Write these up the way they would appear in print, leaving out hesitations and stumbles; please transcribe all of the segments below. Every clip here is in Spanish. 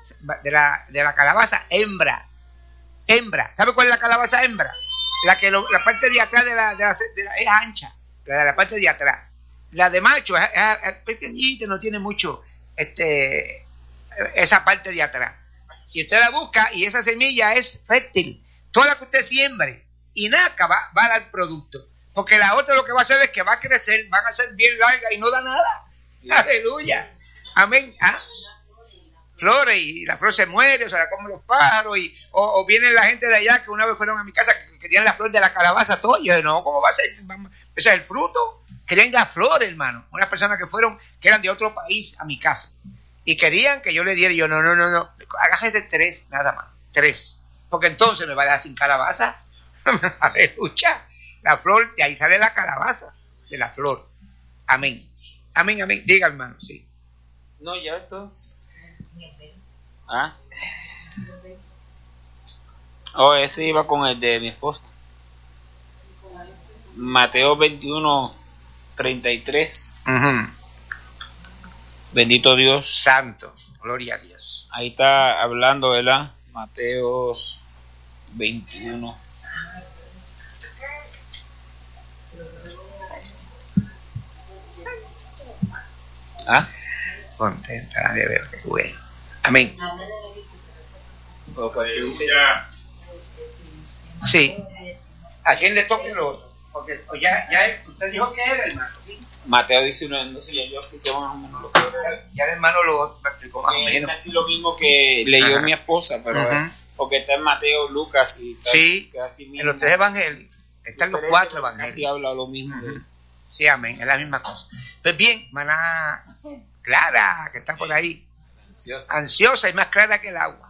de la calabaza hembra. ¿Sabe cuál es la calabaza hembra? La parte de atrás es ancha, la de la parte de atrás. La de macho es pequeñita, no tiene mucho esa parte de atrás. Y usted la busca y esa semilla es fértil. Toda la que usted siembre y naca va a dar producto. Porque la otra lo que va a hacer es que va a crecer, van a ser bien largas y no da nada. Sí. Aleluya. Amén. ¿Ah? Flores y la flor se muere, o sea, la comen los pájaros o vienen la gente de allá que una vez fueron a mi casa que querían la flor de la calabaza todo. Y yo, no, ¿cómo va a ser? Ese es el fruto. Querían la flor, hermano. Unas personas que eran de otro país a mi casa y querían que yo le diera. Y yo, no, hágase 3 nada más, 3, porque entonces me va a dejar sin calabaza. Aleluya. La flor, de ahí sale la calabaza, de la flor. Amén. Diga, hermano, sí. No, ya esto. ¿Ah? Ese iba con el de mi esposa. Mateo 21:33. Uh-huh. Bendito Dios. Santo. Gloria a Dios. Ahí está hablando, ¿verdad? Mateo 21. ¿Ah? Contenta de ver que bueno. Amén. Sí. ¿A quién le toca el otro? Porque ya usted dijo que era, hermano. Mateo 19, no sé, ya yo expliqué más o menos lo que era. Ya el hermano lo explicó más o menos. Es casi lo mismo que leyó mi esposa, pero porque está en Mateo, Lucas y tal. Sí, así mismo. en los 3 evangelios. Están los 4 evangelios. Casi habla lo mismo. Sí, amén, es la misma cosa. Pues bien, maná Clara, que está por ahí. Ansiosa y más clara que el agua.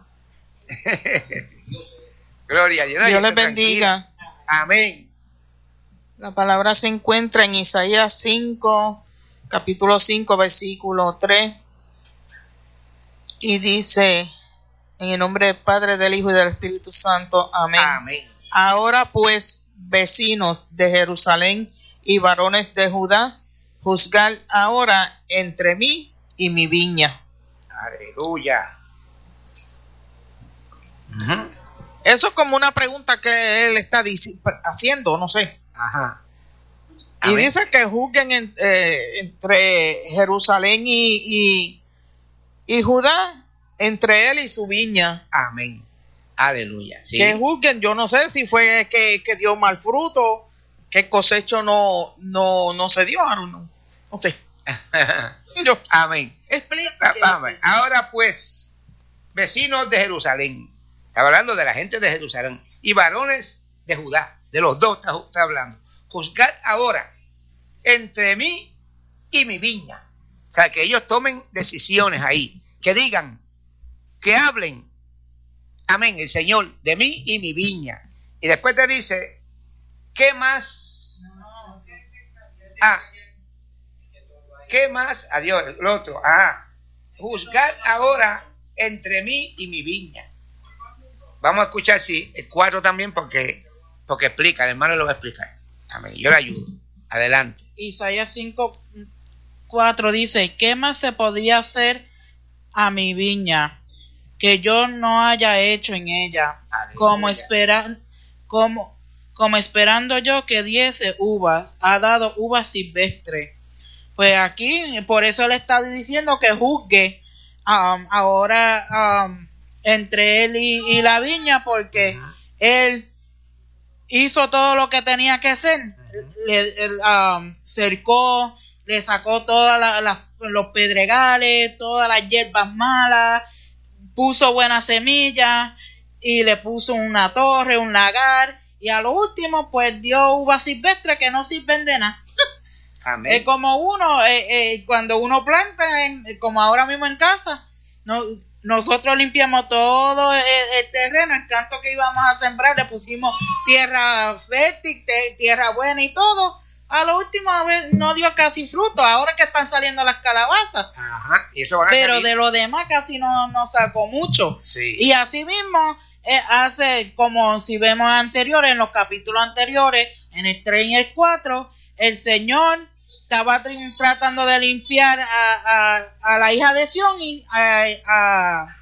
Gloria a Dios. Dios les bendiga. Amén. La palabra se encuentra en Isaías 5, capítulo 5, versículo 3. Y dice, en el nombre del Padre, del Hijo y del Espíritu Santo. Amén. Amén. Ahora pues, vecinos de Jerusalén y varones de Judá, juzgad ahora entre mí y mi viña. Aleluya. Uh-huh. Eso es como una pregunta que él está haciendo, no sé. Ajá. Y dice que juzguen entre Jerusalén y Judá, entre él y su viña. Amén. Aleluya. Sí. Que juzguen, yo no sé si fue que dio mal fruto, que cosecho no se dio, no sé. Amén. Explica. Amén. Ahora pues, vecinos de Jerusalén, estaba hablando de la gente de Jerusalén, y varones de Judá, de los dos está hablando. Juzgad ahora entre mí y mi viña. O sea, que ellos tomen decisiones ahí, que digan, que hablen, amén, el Señor, de mí y mi viña. Y después te dice, ¿qué más? ¿Qué más? Adiós, el otro. Juzgad ahora entre mí y mi viña. Vamos a escuchar, sí, el 4 también, porque explica, el hermano lo va a explicar. Amén, yo le ayudo. Adelante. Isaías 5:4 dice, ¿qué más se podía hacer a mi viña que yo no haya hecho en ella? Como esperando yo que diese uvas, ha dado uvas silvestres. Pues aquí, por eso le está diciendo que juzgue ahora entre él y la viña, porque él hizo todo lo que tenía que hacer. Cercó, le sacó todos los pedregales, todas las hierbas malas, puso buenas semillas y le puso una torre, un lagar, y a lo último pues dio uvas silvestres que no sirven de nada. Es como cuando uno planta, como ahora mismo en casa, nosotros limpiamos todo el terreno, el canto que íbamos a sembrar, le pusimos tierra fértil, tierra buena y todo. A lo último no dio casi fruto, ahora que están saliendo las calabazas. Ajá, y eso van a pero salir. De lo demás casi no sacó mucho. Sí. Y así mismo hace, como si vemos anteriores, en los capítulos anteriores, en el 3 y el 4, el Señor estaba tratando de limpiar a la hija de Sión y a